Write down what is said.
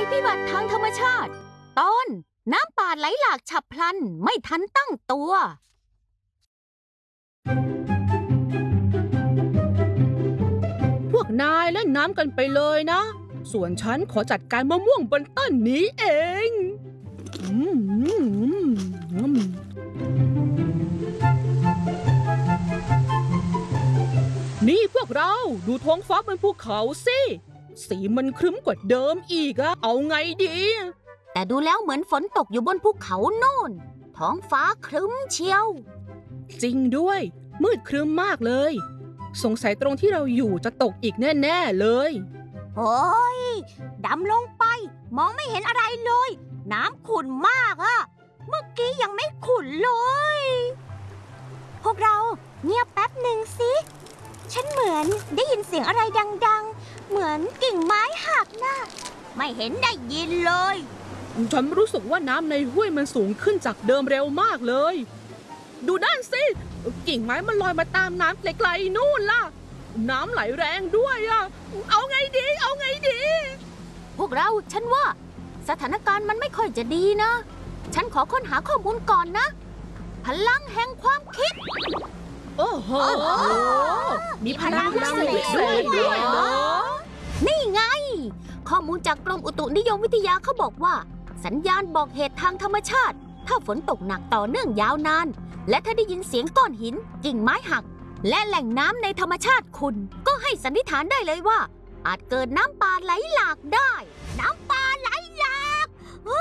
พิบัติทางธรรมชาติตอนน้ำป่าไหลหลากฉับพลันไม่ทันตั้งตัวพวกนายเล่นน้ำกันไปเลยนะส่วนฉันขอจัดการมะม่วงบนต้นนี้เองนี่พวกเราดูท้องฟ้าบนภูเขาสิสีมันครึ้มกว่าเดิมอีกอะเอาไงดีแต่ดูแล้วเหมือนฝนตกอยู่บนภูเขาโน่นท้องฟ้าครึ้มเชียวจริงด้วยมืดครึ้มมากเลยสงสัยตรงที่เราอยู่จะตกอีกแน่ๆเลยโอ้ยดำลงไปมองไม่เห็นอะไรเลยน้ำขุ่นมากอะเมื่อกี้ยังไม่ขุ่นเลยพวกเราเงียบแป๊บหนึ่งสิฉันเหมือนได้ยินเสียงอะไรดังๆเหมือนกิ่งไม้หักน่ะไม่เห็นได้ยินเลยฉันรู้สึกว่าน้ำในห้วยมันสูงขึ้นจากเดิมเร็วมากเลยดูด้านสิกิ่งไม้มันลอยมาตามน้ำไกลๆนู่นล่ะน้ำไหลแรงด้วยอะเอาไงดีพวกเราฉันว่าสถานการณ์มันไม่ค่อยจะดีนะฉันขอค้นหาข้อมูลก่อนนะพลังแห่งความคิดโอ้โหมีพลังพิเศษด้วยเหรอนี่ไงข้อมูลจากกรมอุตุนิยมวิทยาเขาบอกว่าสัญญาณบอกเหตุทางธรรมชาติถ้าฝนตกหนักต่อเนื่องยาวนานและถ้าได้ยินเสียงก้อนหินกิ่งไม้หักและแหล่งน้ำในธรรมชาติขุ่นก็ให้สันนิษฐานได้เลยว่าอาจเกิดน้ำป่าไหลหลากได้น้ำป่า